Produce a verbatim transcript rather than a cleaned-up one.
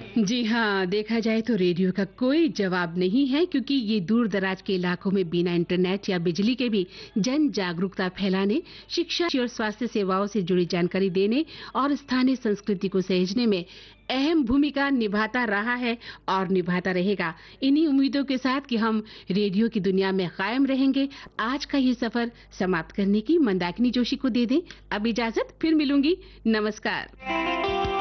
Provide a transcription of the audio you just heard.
जी हाँ, देखा जाए तो रेडियो का कोई जवाब नहीं है क्योंकि ये दूर दराज के इलाकों में बिना इंटरनेट या बिजली के भी जन जागरूकता फैलाने, शिक्षा और स्वास्थ्य सेवाओं से जुड़ी जानकारी देने और स्थानीय संस्कृति को सहेजने में अहम भूमिका निभाता रहा है और निभाता रहेगा। इन्हीं उम्मीदों के साथ कि हम रेडियो की दुनिया में कायम रहेंगे, आज का ये सफर समाप्त करने की मंदाकिनी जोशी को दे दें अब इजाजत। फिर मिलूंगी। नमस्कार।